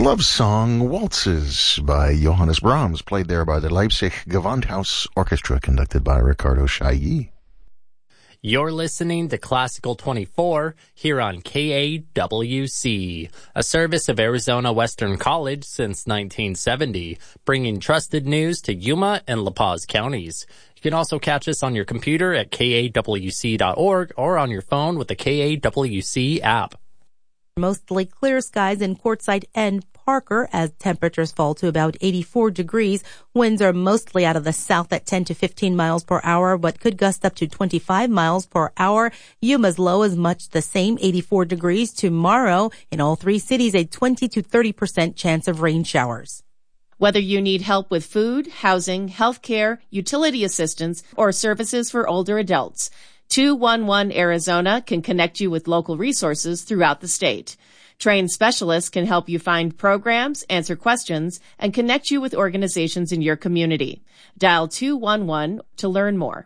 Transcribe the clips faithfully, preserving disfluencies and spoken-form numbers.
love song Waltzes by Johannes Brahms, played there by the Leipzig Gewandhaus Orchestra, conducted by Ricardo Chailly. You're listening to Classical twenty-four here on K A W C, a service of Arizona Western College since nineteen seventy, bringing trusted news to Yuma and La Paz counties. You can also catch us on your computer at K A W C dot org or on your phone with the K A W C app. Mostly clear skies in Quartzsite and Parker as temperatures fall to about eighty-four degrees. Winds are mostly out of the south at ten to fifteen miles per hour, but could gust up to twenty-five miles per hour. Yuma's low is much the same, eighty-four degrees. Tomorrow, in all three cities, a twenty to thirty percent chance of rain showers. Whether you need help with food, housing, health care, utility assistance, or services for older adults, two one one Arizona can connect you with local resources throughout the state. Trained specialists can help you find programs, answer questions, and connect you with organizations in your community. Dial two one one to learn more.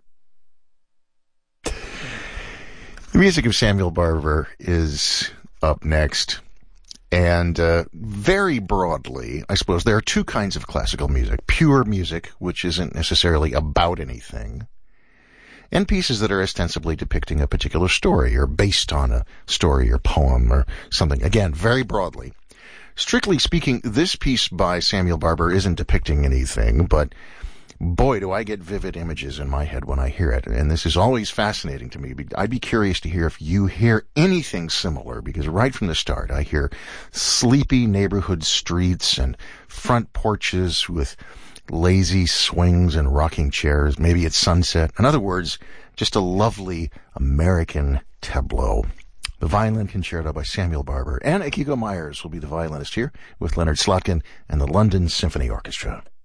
The music of Samuel Barber is up next. And uh, very broadly, I suppose there are two kinds of classical music. Pure music, which isn't necessarily about anything, and pieces that are ostensibly depicting a particular story or based on a story or poem or something. Again, very broadly. Strictly speaking, this piece by Samuel Barber isn't depicting anything, but boy, do I get vivid images in my head when I hear it. And this is always fascinating to me. I'd be curious to hear if you hear anything similar, because right from the start, I hear sleepy neighborhood streets and front porches with lazy swings and rocking chairs. Maybe it's sunset. In other words, just a lovely American tableau. The Violin Concerto by Samuel Barber. And Akiko Myers will be the violinist here with Leonard Slotkin and the London Symphony Orchestra.